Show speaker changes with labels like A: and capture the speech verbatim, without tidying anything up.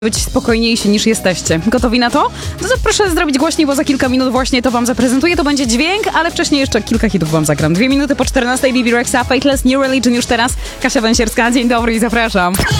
A: być spokojniejsi niż jesteście. Gotowi na to? No to proszę zrobić głośniej, bo za kilka minut właśnie to wam zaprezentuję. To będzie dźwięk, ale wcześniej jeszcze kilka hitów wam zagram. Dwie minuty po czternastej, B B Rexa, Faithless, New Religion już teraz. Kasia Węsierska, dzień dobry i zapraszam.